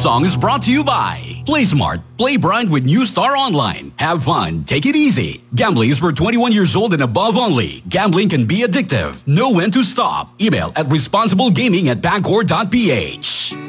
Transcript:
song is brought to you by Play Smart. Play Bright with New Star Online. Have fun. Take it easy. Gambling is for 21 years old and above only. Gambling can be addictive. Know when to stop. Email at responsiblegaming@bancor.ph.